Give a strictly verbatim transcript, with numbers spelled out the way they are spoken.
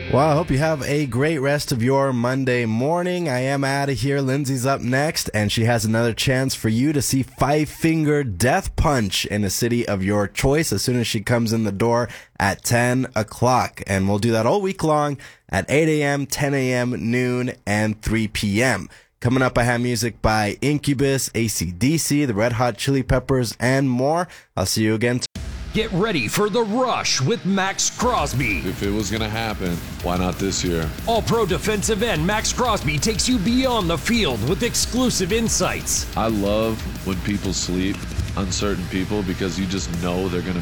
Well, I hope you have a great rest of your Monday morning. I am out of here. Lindsay's up next, and she has another chance for you to see Five Finger Death Punch in a city of your choice as soon as she comes in the door at ten o'clock. And we'll do that all week long at eight a.m., ten a.m., noon, and three p.m. Coming up, I have music by Incubus, A C D C, the Red Hot Chili Peppers, and more. I'll see you again tomorrow. Get ready for The Rush with Max Crosby. If it was going to happen, why not this year? All-pro defensive end Max Crosby takes you beyond the field with exclusive insights. I love when people sleep, uncertain people, because you just know they're going to